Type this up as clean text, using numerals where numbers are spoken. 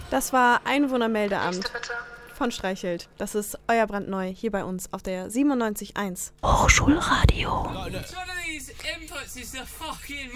Das war Einwohnermeldeamt von Streichelt. Das ist euer brandneu hier bei uns auf der 97.1. Hochschulradio.